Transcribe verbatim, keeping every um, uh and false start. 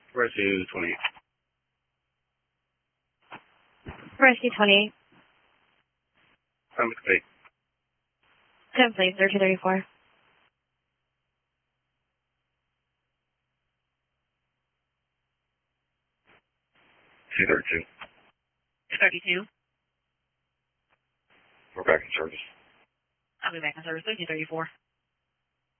Rescue twenty-eight. Rescue twenty-eight. Time complete. ten please, thirty-two thirty-four. two thirty-two. two thirty-two. We're back in service. I'll be back in service, thirty-two thirty-four.